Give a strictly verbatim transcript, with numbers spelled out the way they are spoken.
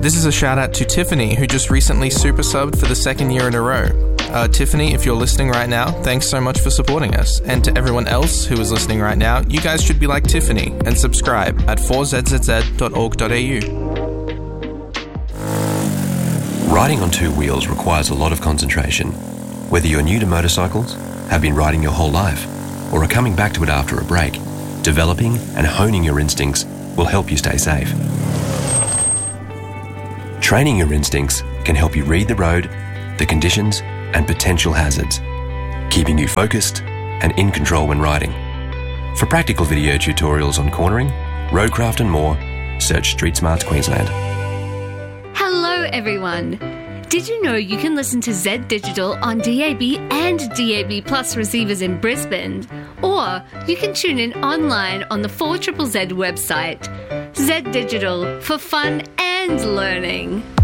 This is a shout out to Tiffany, who just recently super subbed for the second year in a row. Uh, Tiffany, if you're listening right now, thanks so much for supporting us. And to everyone else who is listening right now, you guys should be like Tiffany and subscribe at four z z z dot org dot a u. Riding on two wheels requires a lot of concentration. Whether you're new to motorcycles, have been riding your whole life, or are coming back to it after a break, developing and honing your instincts will help you stay safe. Training your instincts can help you read the road, the conditions, and potential hazards, keeping you focused and in control when riding. For practical video tutorials on cornering, roadcraft and more, search Street Smarts Queensland. Hello everyone! Did you know you can listen to Z Digital on D A B and D A B Plus receivers in Brisbane? Or you can tune in online on the four Z Z Z website. Z Digital, for fun and learning.